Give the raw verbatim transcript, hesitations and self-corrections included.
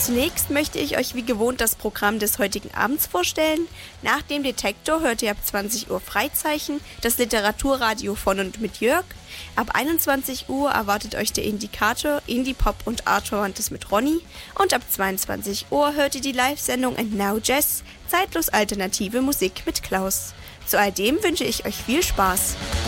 Zunächst möchte ich euch wie gewohnt das Programm des heutigen Abends vorstellen. Nach dem Detektor hört ihr ab zwanzig Uhr Freizeichen, das Literaturradio von und mit Jörg. Ab einundzwanzig Uhr erwartet euch der Indikator, Indie-Pop und Artverwandtes mit Ronny. Und ab zweiundzwanzig Uhr hört ihr die Live-Sendung And Now Jazz, zeitlos alternative Musik mit Klaus. Zu all dem wünsche ich euch viel Spaß.